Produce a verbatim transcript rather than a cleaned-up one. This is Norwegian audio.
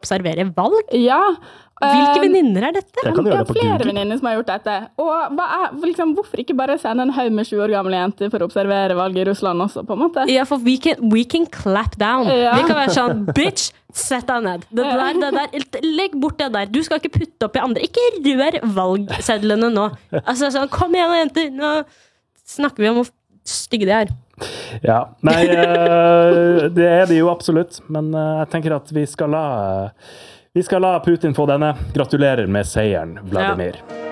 observere valg? Ja. Hvilke venninner er dette? Det kan du Jeg gjøre har det på flere Google. venninner som har gjort dette. Og hva er, liksom, hvorfor ikke bare sende en haug med tjue år gamle jenter for å observere valget i Russland også, på en måte? Ja, for we can, we can clap down. Ja. Vi kan være sånn, bitch, sett deg ned. Det der, det der, legg bort det der. Du skal ikke putte opp i andre. Ikke rør valgsedlene nå. Altså, sånn, kom igjen, jenter. Nå snakker vi om hvor stygge de er. Ja, nei, eh, det er det jo absolutt, men eh, jeg tenker at vi skal la, vi skal la Putin få denne. Gratulerer med seieren, Vladimir. Ja.